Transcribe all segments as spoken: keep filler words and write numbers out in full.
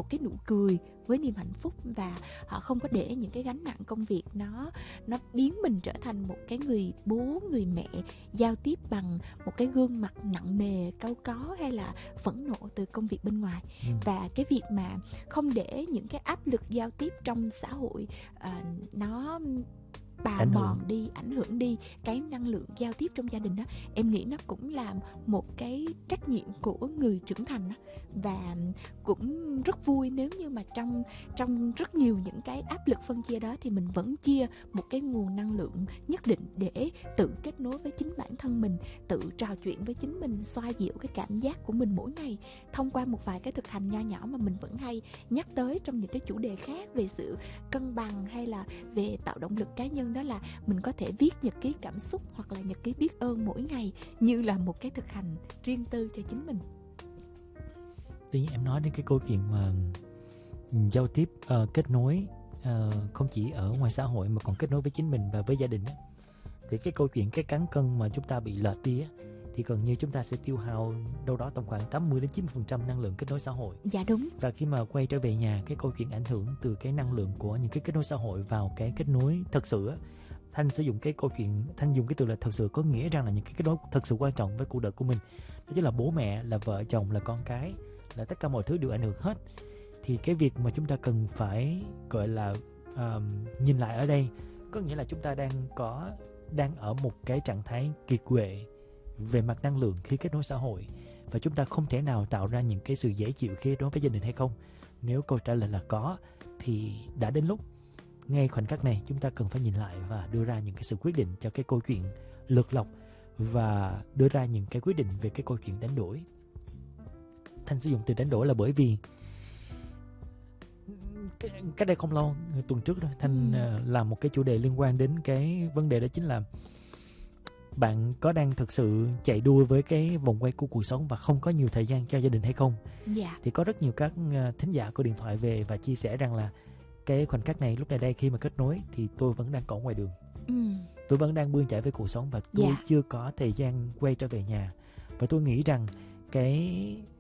một cái nụ cười, với niềm hạnh phúc, và họ không có để những cái gánh nặng công việc nó nó biến mình trở thành một cái người bố, người mẹ giao tiếp bằng một cái gương mặt nặng nề, cáu có hay là phẫn nộ từ công việc bên ngoài. Ừ. Và cái việc mà không để những cái áp lực giao tiếp trong xã hội uh, nó bào mòn đi, ảnh hưởng đi cái năng lượng giao tiếp trong gia đình đó, em nghĩ nó cũng là một cái trách nhiệm của người trưởng thành đó. Và cũng rất vui nếu như mà trong trong rất nhiều những cái áp lực phân chia đó thì mình vẫn chia một cái nguồn năng lượng nhất định để tự kết nối với chính bản thân mình, tự trò chuyện với chính mình, xoa dịu cái cảm giác của mình mỗi ngày thông qua một vài cái thực hành nho nhỏ mà mình vẫn hay nhắc tới trong những cái chủ đề khác về sự cân bằng hay là về tạo động lực cá nhân. Đó là mình có thể viết nhật ký cảm xúc hoặc là nhật ký biết ơn mỗi ngày như là một cái thực hành riêng tư cho chính mình. Tự nhiên em nói đến cái câu chuyện mà giao tiếp, uh, kết nối uh, không chỉ ở ngoài xã hội mà còn kết nối với chính mình và với gia đình á. Thì cái câu chuyện cái cán cân mà chúng ta bị lệch đi á, thì gần như chúng ta sẽ tiêu hao đâu đó tầm khoảng tám mươi đến chín mươi phần trăm năng lượng kết nối xã hội. Dạ đúng. Và khi mà quay trở về nhà, cái câu chuyện ảnh hưởng từ cái năng lượng của những cái kết nối xã hội vào cái kết nối thật sự á, Thanh sử dụng cái câu chuyện, Thanh dùng cái từ là thật sự, có nghĩa rằng là những cái kết nối thật sự quan trọng với cuộc đời của mình, đó chính là bố mẹ, là vợ chồng, là con cái, là tất cả mọi thứ đều ảnh hưởng hết. Thì cái việc mà chúng ta cần phải gọi là um, nhìn lại ở đây, có nghĩa là chúng ta đang có đang ở một cái trạng thái kiệt quệ về mặt năng lượng khi kết nối xã hội, và chúng ta không thể nào tạo ra những cái sự dễ chịu khi đối với gia đình hay không. Nếu câu trả lời là có, thì đã đến lúc ngay khoảnh khắc này chúng ta cần phải nhìn lại và đưa ra những cái sự quyết định cho cái câu chuyện lược lọc, và đưa ra những cái quyết định về cái câu chuyện đánh đổi. Thanh sử dụng từ đánh đổi là bởi vì cách đây không lâu, tuần trước thôi, Thanh ừ. làm một cái chủ đề liên quan đến cái vấn đề đó, chính là bạn có đang thực sự chạy đua với cái vòng quay của cuộc sống và không có nhiều thời gian cho gia đình hay không? Dạ. Thì có rất nhiều các thính giả có điện thoại về và chia sẻ rằng là cái khoảnh khắc này, lúc này đây khi mà kết nối thì tôi vẫn đang còn ngoài đường. Ừ. Tôi vẫn đang bươn chải với cuộc sống và tôi dạ. chưa có thời gian quay trở về nhà. Và tôi nghĩ rằng cái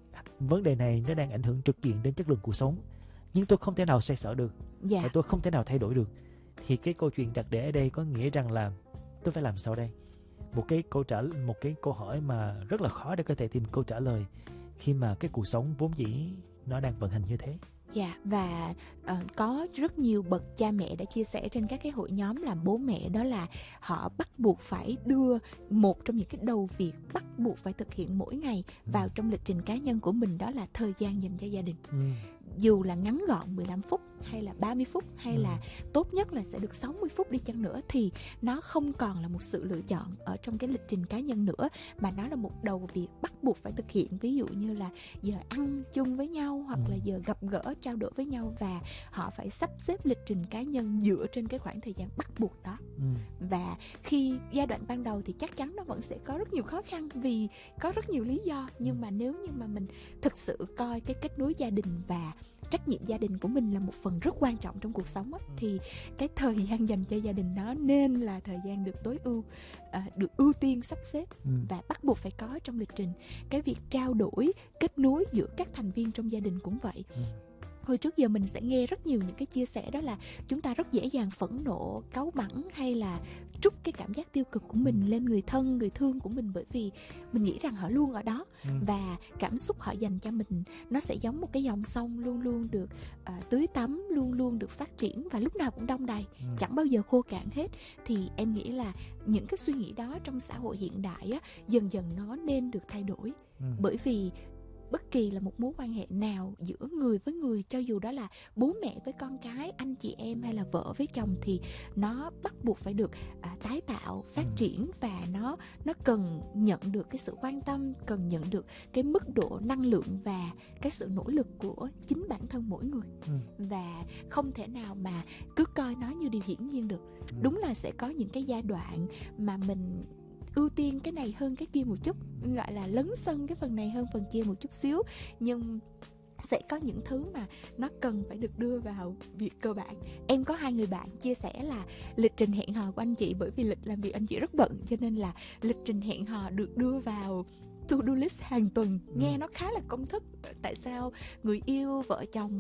vấn đề này nó đang ảnh hưởng trực diện đến chất lượng cuộc sống, nhưng tôi không thể nào xoay sở được, dạ. và tôi không thể nào thay đổi được. Thì cái câu chuyện đặt để ở đây có nghĩa rằng là tôi phải làm sao đây? Một cái câu trả một cái câu hỏi mà rất là khó để có thể tìm câu trả lời khi mà cái cuộc sống vốn dĩ nó đang vận hành như thế. Dạ, yeah, và uh, có rất nhiều bậc cha mẹ đã chia sẻ trên các cái hội nhóm làm bố mẹ, đó là họ bắt buộc phải đưa một trong những cái đầu việc bắt buộc phải thực hiện mỗi ngày vào ừ. trong lịch trình cá nhân của mình, đó là thời gian dành cho gia đình. Ừ. Dù là ngắn gọn mười lăm phút hay là ba mươi phút hay ừ. là tốt nhất là sẽ được sáu mươi phút đi chăng nữa, thì nó không còn là một sự lựa chọn ở trong cái lịch trình cá nhân nữa, mà nó là một đầu việc bắt buộc phải thực hiện. Ví dụ như là giờ ăn chung với nhau, hoặc ừ. là giờ gặp gỡ trao đổi với nhau, và họ phải sắp xếp lịch trình cá nhân dựa trên cái khoảng thời gian bắt buộc đó. ừ. Và khi giai đoạn ban đầu thì chắc chắn nó vẫn sẽ có rất nhiều khó khăn vì có rất nhiều lý do, nhưng ừ. mà nếu như mà mình thực sự coi cái kết nối gia đình và trách nhiệm gia đình của mình là một phần rất quan trọng trong cuộc sống á, ừ. thì cái thời gian dành cho gia đình đó nên là thời gian được tối ưu, à, được ưu tiên sắp xếp ừ. và bắt buộc phải có trong lịch trình. Cái việc trao đổi, kết nối giữa các thành viên trong gia đình cũng vậy. ừ. Hồi trước giờ mình sẽ nghe rất nhiều những cái chia sẻ, đó là chúng ta rất dễ dàng phẫn nộ, cáu bẳn hay là trút cái cảm giác tiêu cực của mình lên người thân, người thương của mình, bởi vì mình nghĩ rằng họ luôn ở đó. ừ. Và cảm xúc họ dành cho mình nó sẽ giống một cái dòng sông luôn luôn được uh, tưới tắm, luôn luôn được phát triển và lúc nào cũng đong đầy, ừ. chẳng bao giờ khô cạn hết. Thì em nghĩ là những cái suy nghĩ đó trong xã hội hiện đại á, dần dần nó nên được thay đổi. ừ. Bởi vì bất kỳ là một mối quan hệ nào giữa người với người, cho dù đó là bố mẹ với con cái, anh chị em hay là vợ với chồng, thì nó bắt buộc phải được à, tái tạo, phát ừ. triển, và nó nó cần nhận được cái sự quan tâm, cần nhận được cái mức độ năng lượng và cái sự nỗ lực của chính bản thân mỗi người. ừ. Và không thể nào mà cứ coi nó như điều hiển nhiên được. ừ. Đúng là sẽ có những cái giai đoạn mà mình ưu tiên cái này hơn cái kia một chút, gọi là lấn sân cái phần này hơn phần kia một chút xíu, nhưng sẽ có những thứ mà nó cần phải được đưa vào việc cơ bản. Em có hai người bạn chia sẻ là lịch trình hẹn hò của anh chị, bởi vì lịch làm việc anh chị rất bận, cho nên là lịch trình hẹn hò được đưa vào to-do list hàng tuần. Nghe ừ. nó khá là công thức. Tại sao người yêu, vợ chồng